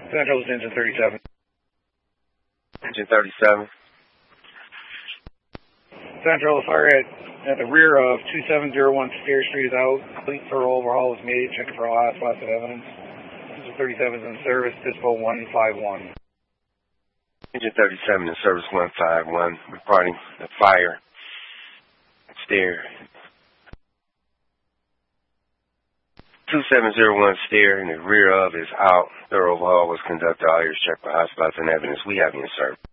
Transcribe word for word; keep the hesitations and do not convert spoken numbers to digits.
Central is engine thirty-seven. Engine thirty-seven. Central, fire at, at the rear of two seven zero one Stair Street is out. Complete thorough overhaul is made. Checking for all hotspots of evidence. Engine thirty-seven is in service. Dispo one five one. Engine thirty-seven in service one five one. Reporting the fire. Stair. two seven zero one Stair in the rear of is out. Thorough overhaul was conducted. All areas checked for hotspots and evidence. We have you in service.